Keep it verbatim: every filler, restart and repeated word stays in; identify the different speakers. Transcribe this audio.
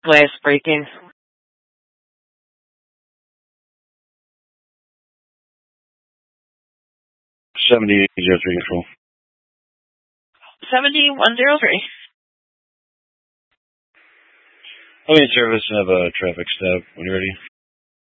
Speaker 1: Glass breaking.
Speaker 2: seventy zero three control.
Speaker 1: seventy one zero three.
Speaker 2: I'll be in service and have a traffic stop when you're ready.